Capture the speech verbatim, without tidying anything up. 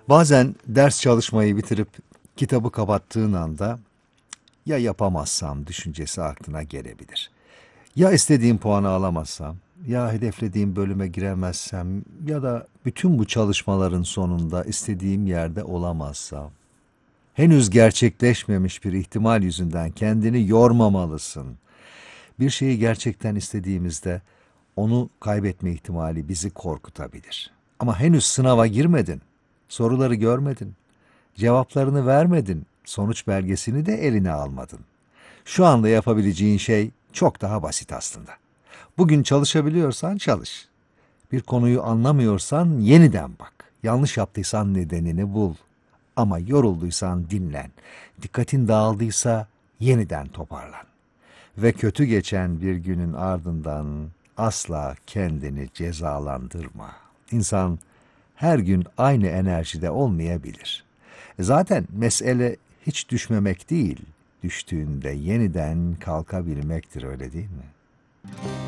Bazen ders çalışmayı bitirip kitabı kapattığın anda ya yapamazsam düşüncesi aklına gelebilir. Ya istediğim puanı alamazsam, ya hedeflediğim bölüme giremezsem ya da bütün bu çalışmaların sonunda istediğim yerde olamazsam. Henüz gerçekleşmemiş bir ihtimal yüzünden kendini yormamalısın. Bir şeyi gerçekten istediğimizde onu kaybetme ihtimali bizi korkutabilir. Ama henüz sınava girmedin, soruları görmedin, cevaplarını vermedin, sonuç belgesini de eline almadın. Şu anda yapabileceğin şey çok daha basit aslında. Bugün çalışabiliyorsan çalış. Bir konuyu anlamıyorsan yeniden bak. Yanlış yaptıysan nedenini bul. Ama yorulduysan dinlen. Dikkatin dağıldıysa yeniden toparlan. Ve kötü geçen bir günün ardından asla kendini cezalandırma. İnsan her gün aynı enerjide olmayabilir. Zaten mesele hiç düşmemek değil, düştüğünde yeniden kalkabilmektir, öyle değil mi?